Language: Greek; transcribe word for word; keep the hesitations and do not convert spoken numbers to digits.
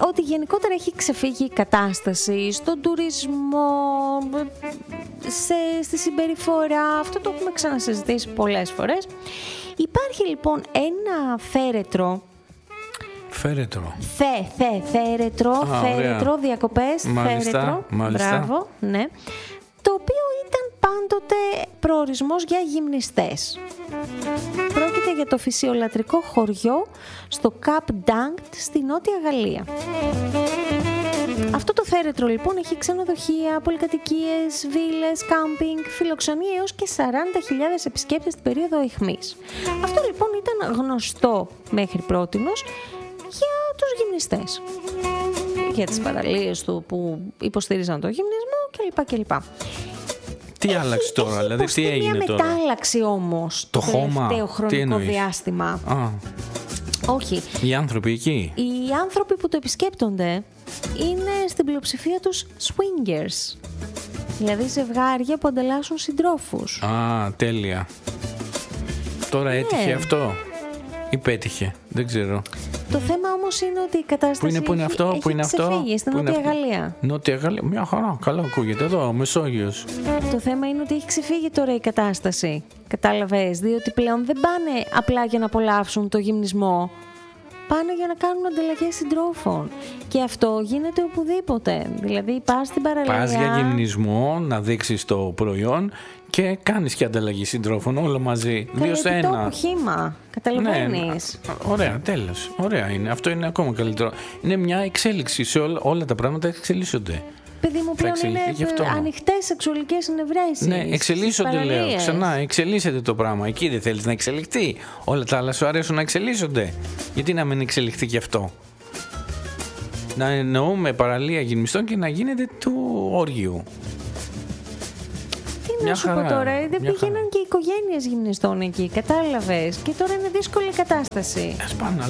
ότι γενικότερα έχει ξεφύγει η κατάσταση στον τουρισμό, σε, στη συμπεριφορά. Αυτό το έχουμε ξανασυζητήσει πολλές φορές. Υπάρχει λοιπόν ένα φέρετρο. Φέρετρο. Θε, θε, φέρετρο, Α, φέρετρο, διακοπές, μάλιστα, φέρετρο. Μάλιστα. Μπράβο, ναι. Το οποίο ήταν πάντοτε προορισμός για γυμνιστές. Πρόκειται για το φυσιολατρικό χωριό στο Cap d'Agde στη Νότια Γαλλία. Αυτό το φέρετρο λοιπόν έχει ξενοδοχεία, πολυκατοικίες, βίλες, κάμπινγκ, φιλοξενεί έως και σαράντα χιλιάδες επισκέπτες την περίοδο αιχμής. Αυτό λοιπόν ήταν γνωστό μέχρι πρότινος για τους γυμνιστές, για τις παραλίες του που υποστήριζαν το γυμνισμό κλπ. κλπ. Τι έχει, άλλαξε τώρα, έχει δηλαδή τι έγινε μια τώρα. Μια μετάλλαξη όμως το τελευταίο χρονικό διάστημα. Α. Όχι. Οι άνθρωποι εκεί. Οι άνθρωποι που το επισκέπτονται είναι στην πλειοψηφία τους swingers. Δηλαδή ζευγάρια που ανταλλάσσουν συντρόφους. Α, τέλεια. Τώρα ναι. Έτυχε αυτό ή πέτυχε, δεν ξέρω. Το θέμα όμως είναι ότι η κατάσταση που είναι, που είναι αυτό, έχει, που είναι έχει ξεφύγει στην Νότια αυτό? Γαλλία. Νότια Γαλλία, μια χαρά, καλά ακούγεται εδώ, Μεσόγειος. Το θέμα είναι ότι έχει ξεφύγει τώρα η κατάσταση, κατάλαβες, διότι πλέον δεν πάνε απλά για να απολαύσουν το γυμνισμό. Πάνε για να κάνουν ανταλλαγές συντρόφων. Και αυτό γίνεται οπουδήποτε. Δηλαδή πας στην παραλία. Πας για γυμνισμό, να δείξεις το προϊόν και κάνεις και ανταλλαγή συντρόφων όλα μαζί. Δύο σε ένα. Επιτόπου χύμα. Καταλαβαίνεις. Ναι, ωραία, τέλος. Ωραία είναι. Αυτό είναι ακόμα καλύτερο. Είναι μια εξέλιξη. Σε όλα, όλα τα πράγματα εξελίσσονται. Παιδί μου, πλέον είναι ανοιχτές σεξουαλικές συνευρέσεις. Ναι, εξελίσσονται λέω. Ξανά, εξελίσσεται το πράγμα. Εκεί δεν θέλεις να εξελιχθεί. Όλα τα άλλα σου αρέσουν να εξελίσσονται. Γιατί να μην εξελιχθεί και αυτό. Να εννοούμε παραλία γυμνιστών και να γίνεται του όργιου. Τι να σου πω τώρα, δεν πήγαιναν και οι οικογένειες γυμνιστών εκεί, κατάλαβες. Και τώρα είναι δύσκολη κατάσταση. Ας πάνε